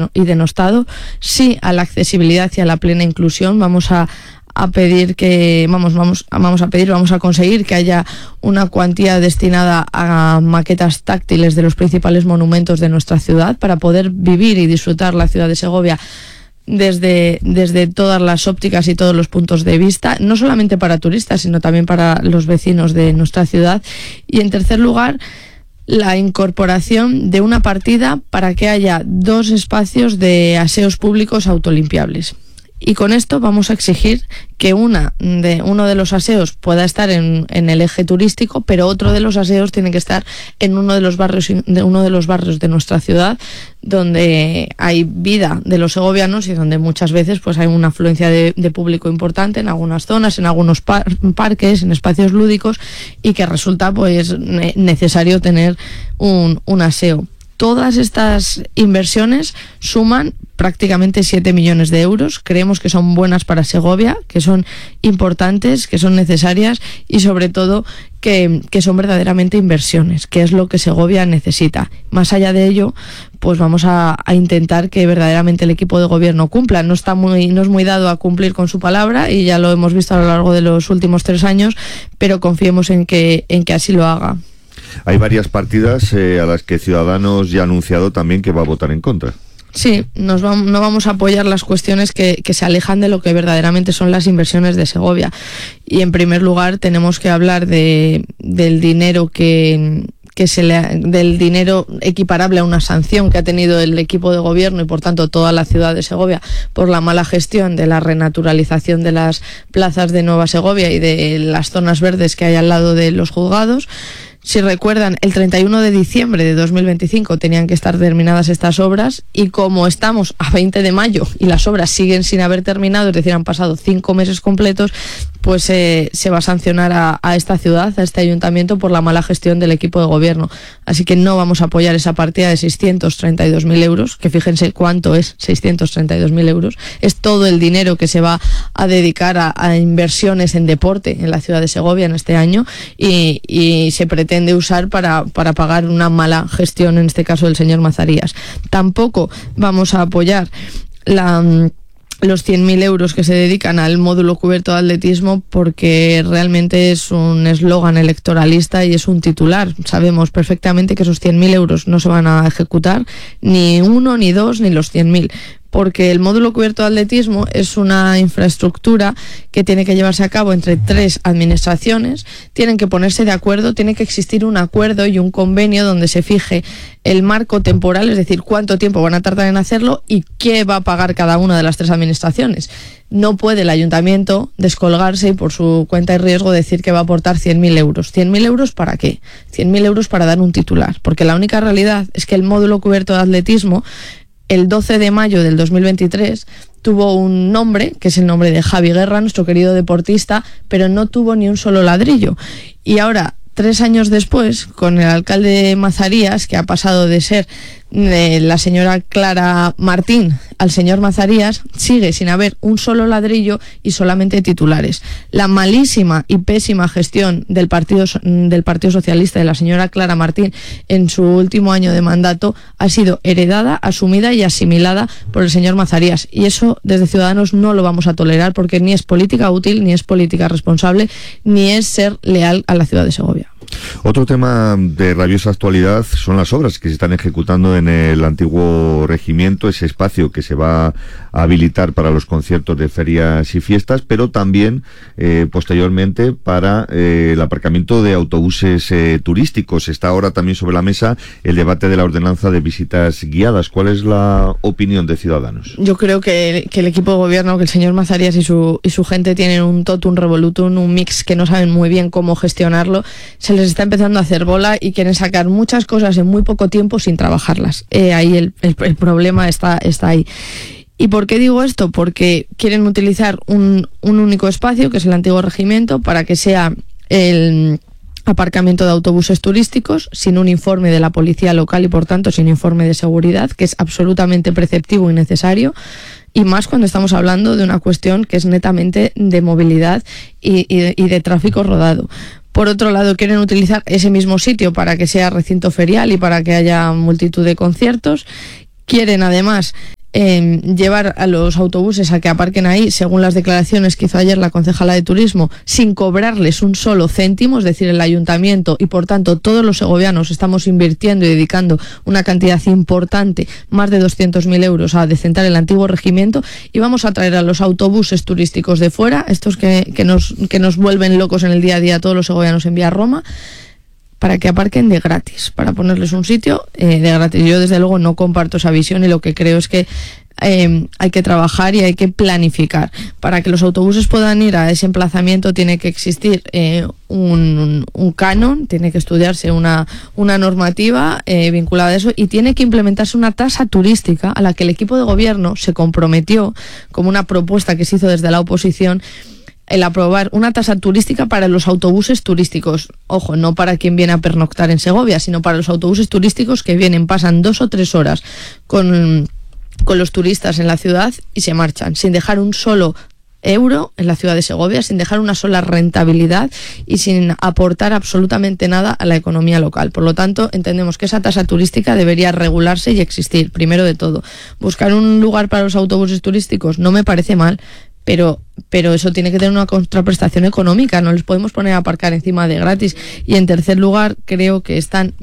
y denostado, sí a la accesibilidad y a la plena inclusión. Vamos a conseguir que haya una cuantía destinada a maquetas táctiles de los principales monumentos de nuestra ciudad para poder vivir y disfrutar la ciudad de Segovia desde todas las ópticas y todos los puntos de vista, no solamente para turistas, sino también para los vecinos de nuestra ciudad. Y en tercer lugar, la incorporación de una partida para que haya 2 espacios de aseos públicos autolimpiables. Y con esto vamos a exigir que uno de los aseos pueda estar en el eje turístico, pero otro de los aseos tiene que estar en uno de los barrios de nuestra ciudad, donde hay vida de los segovianos y donde muchas veces pues hay una afluencia de público importante en algunas zonas, en algunos parques, en espacios lúdicos, y que resulta pues necesario tener un aseo. Todas estas inversiones suman prácticamente 7 millones de euros. Creemos que son buenas para Segovia, que son importantes, que son necesarias y sobre todo que son verdaderamente inversiones, que es lo que Segovia necesita. Más allá de ello, pues vamos a intentar que verdaderamente el equipo de gobierno cumpla. No es muy dado a cumplir con su palabra y ya lo hemos visto a lo largo de los últimos 3 años, pero confiemos en que así lo haga. Hay varias partidas a las que Ciudadanos ya ha anunciado también que va a votar en contra. Sí, no vamos a apoyar las cuestiones que se alejan de lo que verdaderamente son las inversiones de Segovia. Y en primer lugar tenemos que hablar del dinero del dinero equiparable a una sanción que ha tenido el equipo de gobierno y por tanto toda la ciudad de Segovia por la mala gestión de la renaturalización de las plazas de Nueva Segovia y de las zonas verdes que hay al lado de los juzgados. Si recuerdan, el 31 de diciembre de 2025 tenían que estar terminadas estas obras y como estamos a 20 de mayo y las obras siguen sin haber terminado, es decir, han pasado 5 meses completos, pues se va a sancionar a esta ciudad, a este ayuntamiento por la mala gestión del equipo de gobierno. Así que no vamos a apoyar esa partida de 632.000 euros, que fíjense cuánto es 632.000 euros. Es todo el dinero que se va a dedicar a inversiones en deporte en la ciudad de Segovia en este año y se pretende usar para pagar una mala gestión, en este caso del señor Mazarías. Tampoco vamos a apoyar los 100.000 euros que se dedican al módulo cubierto de atletismo porque realmente es un eslogan electoralista y es un titular. Sabemos perfectamente que esos 100.000 euros no se van a ejecutar, ni uno, ni dos, ni los 100.000. Porque el módulo cubierto de atletismo es una infraestructura que tiene que llevarse a cabo entre 3 administraciones, tienen que ponerse de acuerdo, tiene que existir un acuerdo y un convenio donde se fije el marco temporal, es decir, cuánto tiempo van a tardar en hacerlo y qué va a pagar cada una de las 3 administraciones. No puede el ayuntamiento descolgarse y por su cuenta y riesgo decir que va a aportar 100.000 euros. ¿100.000 euros para qué? 100.000 euros para dar un titular, porque la única realidad es que el módulo cubierto de atletismo el 12 de mayo del 2023 tuvo un nombre, que es el nombre de Javi Guerra, nuestro querido deportista, pero no tuvo ni un solo ladrillo. Y ahora, 3 años después, con el alcalde Mazarías, que ha pasado de ser la señora Clara Martín al señor Mazarías, sigue sin haber un solo ladrillo y solamente titulares. La malísima y pésima gestión del Partido Socialista de la señora Clara Martín en su último año de mandato ha sido heredada, asumida y asimilada por el señor Mazarías. Y eso desde Ciudadanos no lo vamos a tolerar porque ni es política útil, ni es política responsable, ni es ser leal a la ciudad de Segovia. Otro tema de rabiosa actualidad son las obras que se están ejecutando en el antiguo regimiento, ese espacio que se va a habilitar para los conciertos de ferias y fiestas, pero también posteriormente para el aparcamiento de autobuses turísticos. Está ahora también sobre la mesa el debate de la ordenanza de visitas guiadas. ¿Cuál es la opinión de Ciudadanos? Yo creo que el equipo de gobierno, que el señor Mazarías y su gente tienen un totum revolutum, un mix que no saben muy bien cómo gestionarlo. Se les está empezando a hacer bola y quieren sacar muchas cosas en muy poco tiempo sin trabajarlas. Ahí el problema está ahí. ¿Y por qué digo esto? Porque quieren utilizar un único espacio, que es el antiguo regimiento, para que sea el aparcamiento de autobuses turísticos, sin un informe de la policía local y por tanto sin informe de seguridad, que es absolutamente preceptivo y necesario. Y más cuando estamos hablando de una cuestión que es netamente de movilidad y de tráfico rodado. Por otro lado, quieren utilizar ese mismo sitio para que sea recinto ferial y para que haya multitud de conciertos. Quieren además llevar a los autobuses a que aparquen ahí, según las declaraciones que hizo ayer la concejala de Turismo, sin cobrarles un solo céntimo, es decir, el ayuntamiento y por tanto todos los segovianos estamos invirtiendo y dedicando una cantidad importante, más de 200.000 euros, a decentar el antiguo regimiento, y vamos a traer a los autobuses turísticos de fuera, estos que nos vuelven locos en el día a día a todos los segovianos en Vía Roma, para que aparquen de gratis, para ponerles un sitio de gratis. Yo desde luego no comparto esa visión y lo que creo es que hay que trabajar y hay que planificar. Para que los autobuses puedan ir a ese emplazamiento tiene que existir un canon, tiene que estudiarse una normativa vinculada a eso, y tiene que implementarse una tasa turística a la que el equipo de gobierno se comprometió, como una propuesta que se hizo desde la oposición, el aprobar una tasa turística para los autobuses turísticos. Ojo, no para quien viene a pernoctar en Segovia, sino para los autobuses turísticos que vienen, pasan 2 o 3 horas con los turistas en la ciudad y se marchan, sin dejar un solo euro en la ciudad de Segovia, sin dejar una sola rentabilidad y sin aportar absolutamente nada a la economía local. Por lo tanto, entendemos que esa tasa turística debería regularse y existir. Primero de todo, buscar un lugar para los autobuses turísticos no me parece mal, pero eso tiene que tener una contraprestación económica, no les podemos poner a aparcar encima de gratis. Y en tercer lugar, creo que están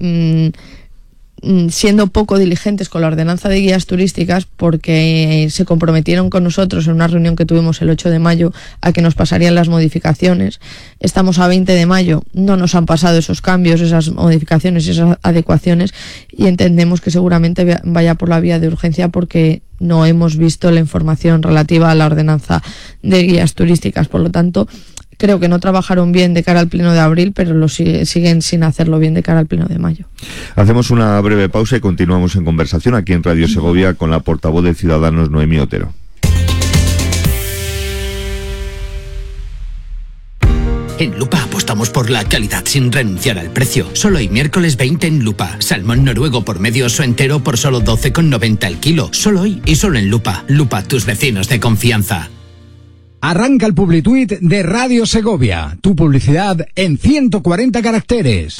siendo poco diligentes con la ordenanza de guías turísticas, porque se comprometieron con nosotros en una reunión que tuvimos el 8 de mayo a que nos pasarían las modificaciones. Estamos a 20 de mayo, no nos han pasado esos cambios, esas modificaciones, esas adecuaciones, y entendemos que seguramente vaya por la vía de urgencia porque no hemos visto la información relativa a la ordenanza de guías turísticas. Por lo tanto, creo que no trabajaron bien de cara al pleno de abril, pero siguen sin hacerlo bien de cara al pleno de mayo. Hacemos una breve pausa y continuamos en conversación aquí en Radio Segovia con la portavoz de Ciudadanos, Noemí Otero. En Lupa apostamos por la calidad sin renunciar al precio. Solo hoy miércoles 20 en Lupa. Salmón noruego por medio oso entero por solo 12,90 el kilo. Solo hoy y solo en Lupa. Lupa, tus vecinos de confianza. Arranca el Publituit de Radio Segovia. Tu publicidad en 140 caracteres.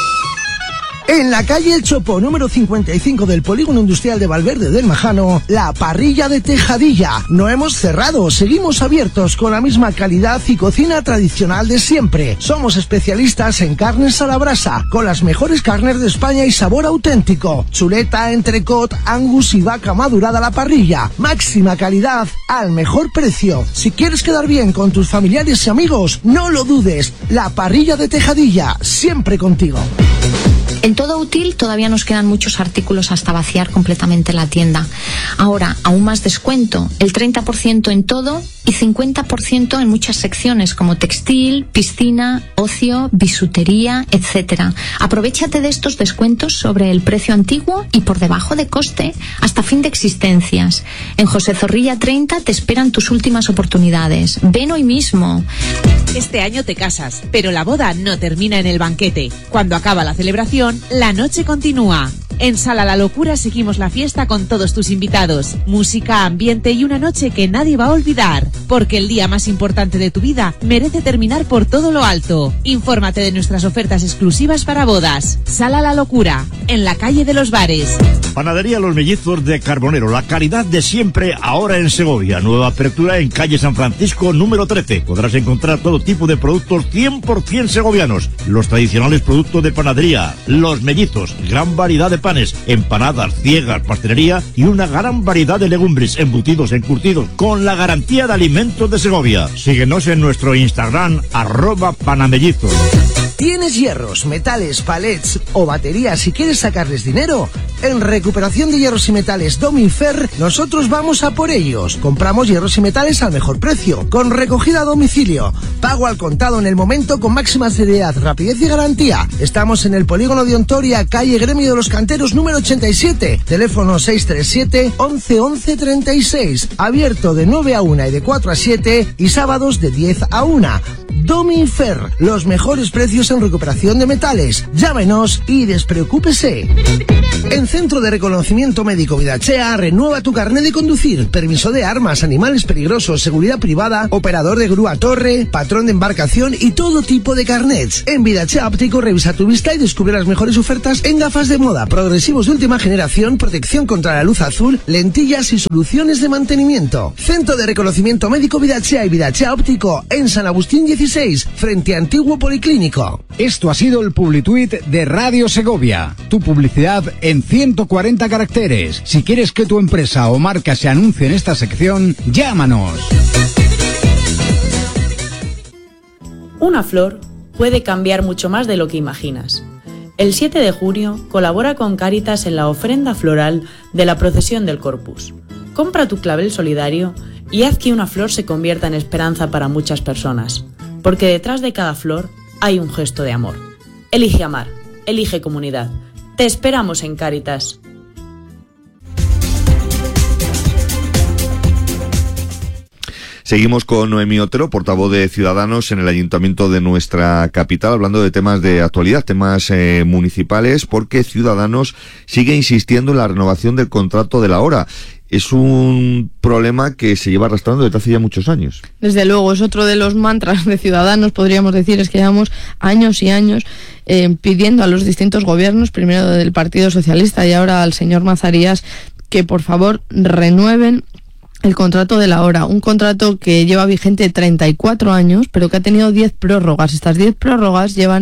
En la calle El Chopo, número 55 del Polígono Industrial de Valverde del Majano, la parrilla de Tejadilla. No hemos cerrado, seguimos abiertos con la misma calidad y cocina tradicional de siempre. Somos especialistas en carnes a la brasa, con las mejores carnes de España y sabor auténtico. Chuleta, entrecot, angus y vaca madurada a la parrilla. Máxima calidad al mejor precio. Si quieres quedar bien con tus familiares y amigos, no lo dudes. La parrilla de Tejadilla, siempre contigo. En Todo Útil todavía nos quedan muchos artículos hasta vaciar completamente la tienda. Ahora, aún más descuento, el 30% en todo y 50% en muchas secciones como textil, piscina, ocio, bisutería, etc. Aprovechate de estos descuentos sobre el precio antiguo y por debajo de coste hasta fin de existencias. En José Zorrilla 30 te esperan tus últimas oportunidades. Ven hoy mismo. Este año te casas, pero la boda no termina en el banquete. Cuando acaba la celebración, la noche continúa. En Sala La Locura seguimos la fiesta con todos tus invitados. Música, ambiente y una noche que nadie va a olvidar. Porque el día más importante de tu vida merece terminar por todo lo alto. Infórmate de nuestras ofertas exclusivas para bodas. Sala La Locura, en la calle de los Bares. Panadería Los Mellizos de Carbonero, la calidad de siempre ahora en Segovia. Nueva apertura en calle San Francisco número 13. Podrás encontrar todo tipo de productos 100% segovianos. Los tradicionales productos de panadería, Los Mellizos, gran variedad de panes, empanadas, ciegas, pastelería y una gran variedad de legumbres, embutidos, encurtidos, con la garantía de alimentos de Segovia. Síguenos en nuestro Instagram, @panamellizos. ¿Tienes hierros, metales, palets o baterías y quieres sacarles dinero? En Recuperación de Hierros y Metales Domifer, nosotros vamos a por ellos. Compramos hierros y metales al mejor precio, con recogida a domicilio, pago al contado en el momento con máxima seriedad, rapidez y garantía. Estamos en el Polígono de Ontoria, calle Gremio de los Canteros número 87, teléfono 637 11 11 36, abierto de 9 a 1 y de 4 a 7 y sábados de 10 a 1. Domifer, los mejores precios en recuperación de metales. Llámenos y despreocúpese. En Centro de Reconocimiento Médico Vidachea, renueva tu carnet de conducir, permiso de armas, animales peligrosos, seguridad privada, operador de grúa torre, patrón de embarcación y todo tipo de carnets. En Vidachea Óptico revisa tu vista y descubre las mejores ofertas en gafas de moda, progresivos de última generación, protección contra la luz azul, lentillas y soluciones de mantenimiento. Centro de Reconocimiento Médico Vidachea y Vidachea Óptico en San Agustín 16, frente a Antiguo Policlínico. Esto ha sido el Publituit de Radio Segovia. Tu publicidad en 140 caracteres. Si quieres que tu empresa o marca se anuncie en esta sección, llámanos. Una flor puede cambiar mucho más de lo que imaginas. El 7 de junio colabora con Cáritas en la ofrenda floral de la procesión del Corpus. Compra tu clavel solidario y haz que una flor se convierta en esperanza para muchas personas, porque detrás de cada flor hay un gesto de amor. Elige amar, elige comunidad. Te esperamos en Cáritas. Seguimos con Noemí Otero, portavoz de Ciudadanos en el Ayuntamiento de nuestra capital, hablando de temas de actualidad, temas municipales, porque Ciudadanos sigue insistiendo en la renovación del contrato de la hora. Es un problema que se lleva arrastrando desde hace ya muchos años. Desde luego, es otro de los mantras de Ciudadanos, podríamos decir, es que llevamos años y años pidiendo a los distintos gobiernos, primero del Partido Socialista y ahora al señor Mazarías, que por favor renueven el contrato de la hora, un contrato que lleva vigente 34 años, pero que ha tenido 10 prórrogas. Estas 10 prórrogas llevan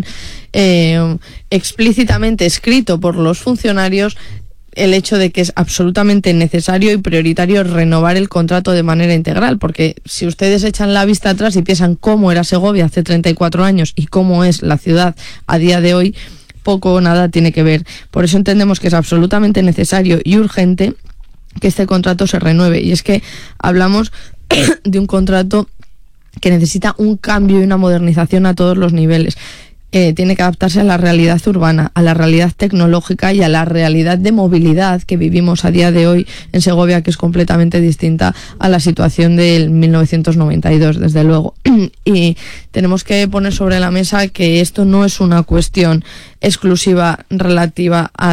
explícitamente escrito por los funcionarios el hecho de que es absolutamente necesario y prioritario renovar el contrato de manera integral, porque si ustedes echan la vista atrás y piensan cómo era Segovia hace 34 años y cómo es la ciudad a día de hoy, poco o nada tiene que ver. Por eso entendemos que es absolutamente necesario y urgente que este contrato se renueve. Y es que hablamos de un contrato que necesita un cambio y una modernización a todos los niveles. Tiene que adaptarse a la realidad urbana, a la realidad tecnológica y a la realidad de movilidad que vivimos a día de hoy en Segovia, que es completamente distinta a la situación del 1992, desde luego. Y tenemos que poner sobre la mesa que esto no es una cuestión exclusiva relativa a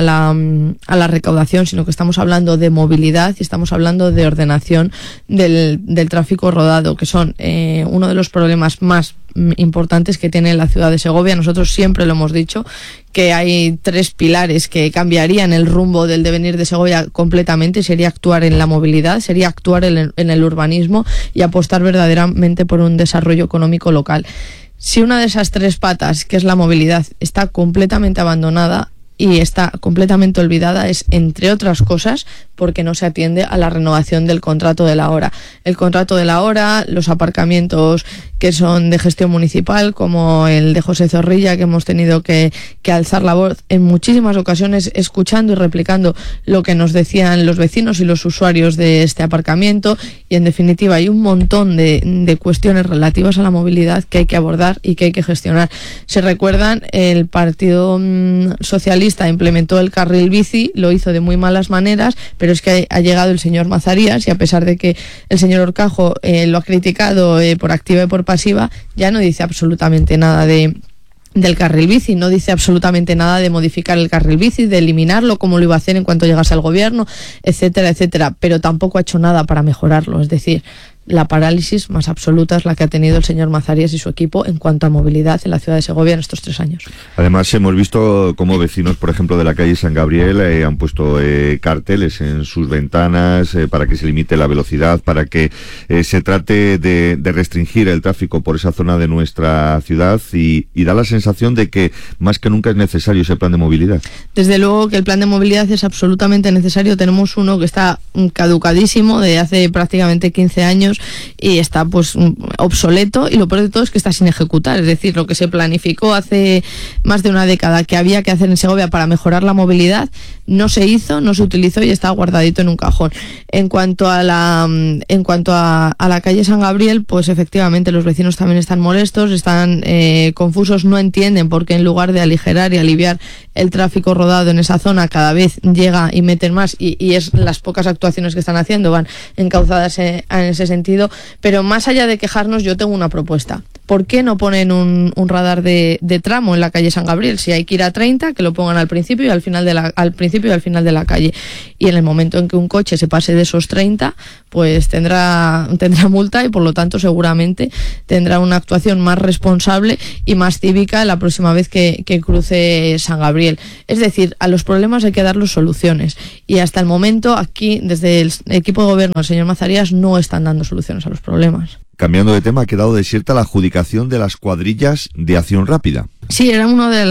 la recaudación, sino que estamos hablando de movilidad y estamos hablando de ordenación del tráfico rodado, que son uno de los problemas más importantes que tiene la ciudad de Segovia. Nosotros siempre lo hemos dicho, que hay 3 pilares que cambiarían el rumbo del devenir de Segovia completamente. Sería actuar en la movilidad, sería actuar en el urbanismo y apostar verdaderamente por un desarrollo económico local. Si una de esas 3 patas, que es la movilidad, está completamente abandonada y está completamente olvidada, es, entre otras cosas, porque no se atiende a la renovación del contrato de la hora. El contrato de la hora, los aparcamientos que son de gestión municipal, como el de José Zorrilla, que hemos tenido que alzar la voz en muchísimas ocasiones, escuchando y replicando lo que nos decían los vecinos y los usuarios de este aparcamiento. Y en definitiva hay un montón de cuestiones relativas a la movilidad que hay que abordar y que hay que gestionar. Se recuerdan, el Partido Socialista implementó el carril bici, lo hizo de muy malas maneras, pero es que ha llegado el señor Mazarías y, a pesar de que el señor Orcajo lo ha criticado por activa y por pasiva, ya no dice absolutamente nada del carril bici, no dice absolutamente nada de modificar el carril bici, de eliminarlo como lo iba a hacer en cuanto llegase al gobierno, etcétera, etcétera, pero tampoco ha hecho nada para mejorarlo. Es decir, la parálisis más absoluta es la que ha tenido el señor Mazarías y su equipo en cuanto a movilidad en la ciudad de Segovia en estos 3 años. Además, hemos visto cómo vecinos, por ejemplo, de la calle San Gabriel han puesto carteles en sus ventanas para que se limite la velocidad, para que se trate de restringir el tráfico por esa zona de nuestra ciudad, y da la sensación de que más que nunca es necesario ese plan de movilidad. Desde luego que el plan de movilidad es absolutamente necesario. Tenemos uno que está caducadísimo de hace prácticamente 15 años y está pues obsoleto, y lo peor de todo es que está sin ejecutar. Es decir, lo que se planificó hace más de una década que había que hacer en Segovia para mejorar la movilidad no se hizo, no se utilizó y está guardadito en un cajón. En cuanto a la calle San Gabriel, pues efectivamente los vecinos también están molestos, están confusos, no entienden por qué en lugar de aligerar y aliviar el tráfico rodado en esa zona cada vez llega y meten más, y es las pocas actuaciones que están haciendo van encauzadas en ese sentido. sentido, pero más allá de quejarnos, yo tengo una propuesta. ¿Por qué no ponen un radar de tramo en la calle San Gabriel? Si hay que ir a 30, que lo pongan al principio y al final de la calle. Y en el momento en que un coche se pase de esos 30, pues tendrá multa y por lo tanto seguramente tendrá una actuación más responsable y más cívica la próxima vez que cruce San Gabriel. Es decir, a los problemas hay que darles soluciones. Y hasta el momento aquí, desde el equipo de gobierno del señor Mazarías, no están dando soluciones a los problemas. Cambiando de tema, ha quedado desierta la adjudicación de las cuadrillas de acción rápida. Sí, era una de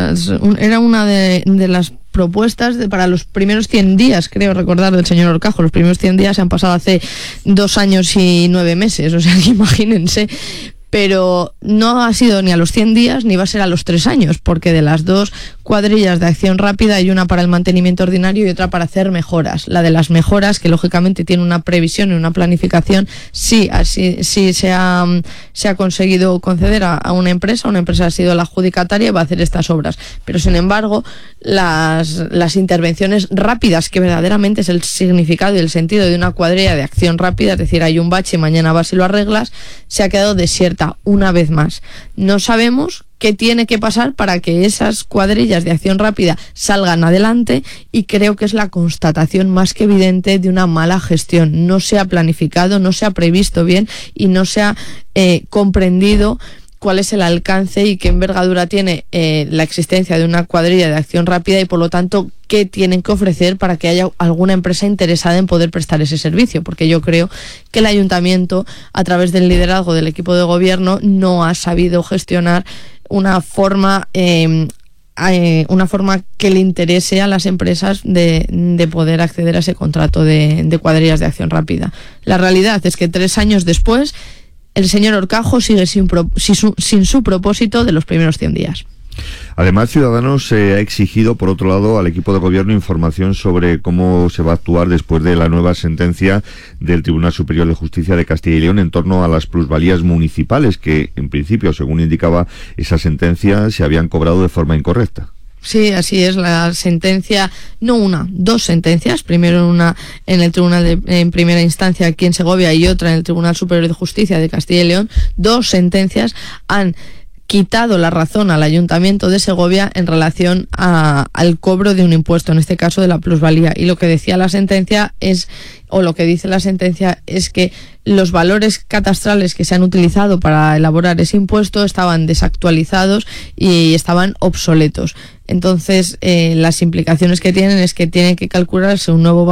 las propuestas para los primeros 100 días, creo recordar, del señor Horcajo. Los primeros 100 días se han pasado hace 2 años y 9 meses, o sea, imagínense. Pero no ha sido ni a los 100 días ni va a ser a los 3 años, porque de las 2 cuadrillas de acción rápida hay una para el mantenimiento ordinario y otra para hacer mejoras. La de las mejoras, que lógicamente tiene una previsión y una planificación, sí se ha conseguido conceder a una empresa ha sido la adjudicataria y va a hacer estas obras. Pero sin embargo, las intervenciones rápidas, que verdaderamente es el significado y el sentido de una cuadrilla de acción rápida, es decir, hay un bache y mañana vas y lo arreglas, se ha quedado desierta una vez más. No sabemos qué tiene que pasar para que esas cuadrillas de acción rápida salgan adelante, y creo que es la constatación más que evidente de una mala gestión. No se ha planificado, no se ha previsto bien y no se ha comprendido cuál es el alcance y qué envergadura tiene la existencia de una cuadrilla de acción rápida y por lo tanto qué tienen que ofrecer para que haya alguna empresa interesada en poder prestar ese servicio, porque yo creo que el ayuntamiento, a través del liderazgo del equipo de gobierno, no ha sabido gestionar una forma que le interese a las empresas de poder acceder a ese contrato de cuadrillas de acción rápida. La realidad es que 3 años después el señor Horcajo sigue sin su propósito de los primeros 100 días. Además, Ciudadanos ha exigido, por otro lado, al equipo de gobierno información sobre cómo se va a actuar después de la nueva sentencia del Tribunal Superior de Justicia de Castilla y León en torno a las plusvalías municipales que, en principio, según indicaba esa sentencia, se habían cobrado de forma incorrecta. Sí, así es. La sentencia, no una, 2 sentencias, primero una en el Tribunal en primera instancia aquí en Segovia y otra en el Tribunal Superior de Justicia de Castilla y León, 2 sentencias han quitado la razón al Ayuntamiento de Segovia en relación al cobro de un impuesto, en este caso de la plusvalía. Y lo que decía la sentencia lo que dice la sentencia es que los valores catastrales que se han utilizado para elaborar ese impuesto estaban desactualizados y estaban obsoletos. Entonces, las implicaciones que tienen es que tiene que calcularse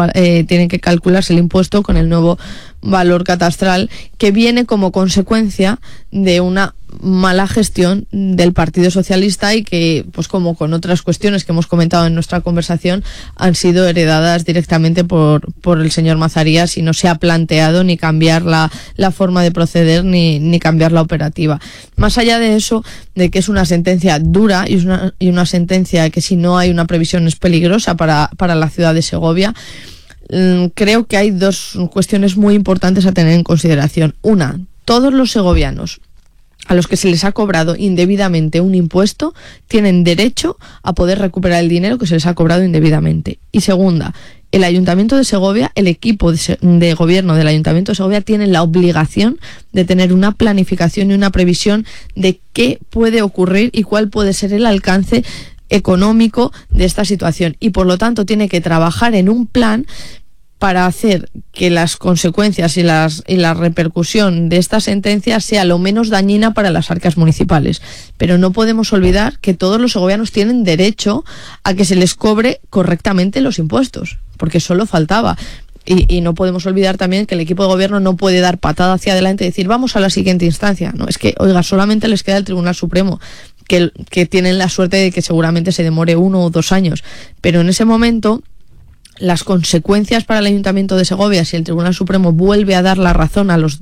el impuesto con el nuevo valor catastral, que viene como consecuencia de una mala gestión del Partido Socialista y que, pues como con otras cuestiones que hemos comentado en nuestra conversación, han sido heredadas directamente por el señor Mazarías, y no se ha planteado ni cambiar la forma de proceder ni cambiar la operativa. Más allá de eso, de que es una sentencia dura y una sentencia que, si no hay una previsión, es peligrosa para la ciudad de Segovia, creo que hay 2 cuestiones muy importantes a tener en consideración. Una, todos los segovianos a los que se les ha cobrado indebidamente un impuesto tienen derecho a poder recuperar el dinero que se les ha cobrado indebidamente. Y segunda, el Ayuntamiento de Segovia, el equipo de gobierno del Ayuntamiento de Segovia, tiene la obligación de tener una planificación y una previsión de qué puede ocurrir y cuál puede ser el alcance económico de esta situación, y por lo tanto tiene que trabajar en un plan para hacer que las consecuencias y la repercusión de esta sentencia sea lo menos dañina para las arcas municipales. Pero no podemos olvidar que todos los segovianos tienen derecho a que se les cobre correctamente los impuestos, porque solo faltaba. Y no podemos olvidar también que el equipo de gobierno no puede dar patada hacia adelante y decir vamos a la siguiente instancia. No, es que, oiga, solamente les queda el Tribunal Supremo, que tienen la suerte de que seguramente se demore 1 o 2 años. Pero en ese momento, las consecuencias para el Ayuntamiento de Segovia, si el Tribunal Supremo vuelve a dar la razón a los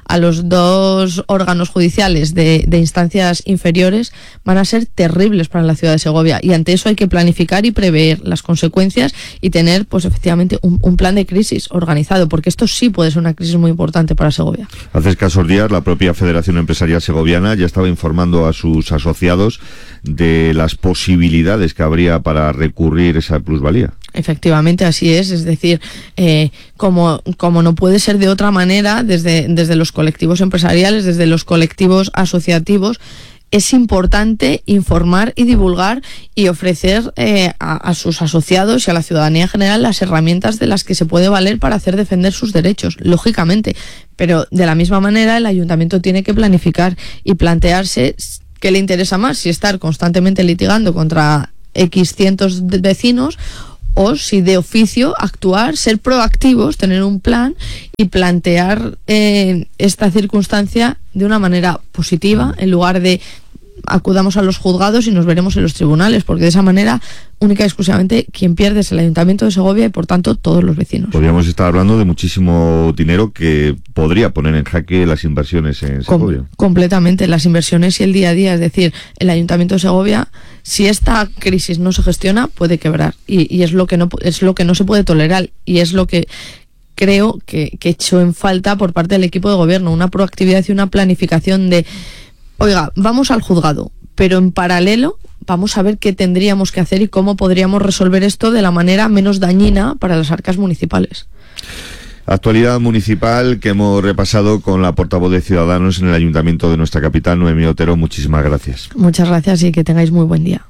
2 órganos judiciales de instancias inferiores, van a ser terribles para la ciudad de Segovia, y ante eso hay que planificar y prever las consecuencias y tener, pues efectivamente, un plan de crisis organizado, porque esto sí puede ser una crisis muy importante para Segovia. Hace escasos días la propia Federación Empresarial Segoviana ya estaba informando a sus asociados de las posibilidades que habría para recurrir esa plusvalía. Efectivamente, así es decir, como no puede ser de otra manera, desde los colectivos empresariales, desde los colectivos asociativos, es importante informar y divulgar y ofrecer a sus asociados y a la ciudadanía en general las herramientas de las que se puede valer para hacer defender sus derechos, lógicamente. Pero de la misma manera el ayuntamiento tiene que planificar y plantearse qué le interesa más, si estar constantemente litigando contra X cientos de vecinos, o si de oficio actuar, ser proactivos, tener un plan y plantear esta circunstancia de una manera positiva, en lugar de acudamos a los juzgados y nos veremos en los tribunales, porque de esa manera única y exclusivamente quien pierde es el Ayuntamiento de Segovia y por tanto todos los vecinos. Podríamos estar hablando de muchísimo dinero que podría poner en jaque las inversiones en Segovia. Completamente, las inversiones y el día a día, es decir, el Ayuntamiento de Segovia, si esta crisis no se gestiona, puede quebrar y es lo que no se puede tolerar, y es lo que creo que echó en falta por parte del equipo de gobierno, una proactividad y una planificación de oiga, vamos al juzgado, pero en paralelo vamos a ver qué tendríamos que hacer y cómo podríamos resolver esto de la manera menos dañina para las arcas municipales. Actualidad municipal que hemos repasado con la portavoz de Ciudadanos en el Ayuntamiento de nuestra capital, Noemí Otero. Muchísimas gracias. Muchas gracias y que tengáis muy buen día.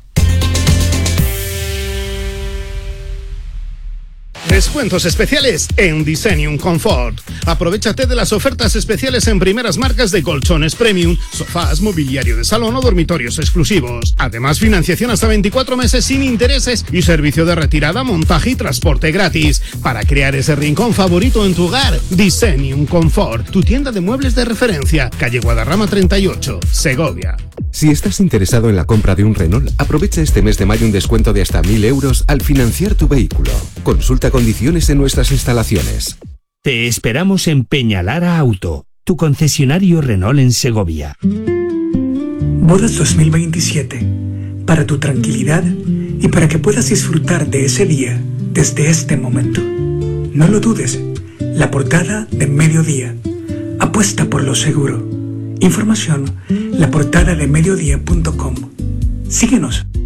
Descuentos especiales en Designium Comfort. Aprovechate de las ofertas especiales en primeras marcas de colchones premium, sofás, mobiliario de salón o dormitorios exclusivos. Además, financiación hasta 24 meses sin intereses y servicio de retirada, montaje y transporte gratis. Para crear ese rincón favorito en tu hogar, Designium Comfort, tu tienda de muebles de referencia, calle Guadarrama 38, Segovia. Si estás interesado en la compra de un Renault, aprovecha este mes de mayo un descuento de hasta 1.000 euros al financiar tu vehículo. Consulta condiciones en nuestras instalaciones. Te esperamos en Peñalara Auto, tu concesionario Renault en Segovia. Bodas 2027. Para tu tranquilidad y para que puedas disfrutar de ese día desde este momento. No lo dudes. La portada de Mediodía. Apuesta por lo seguro. Información, laportadademediodía.com. Síguenos.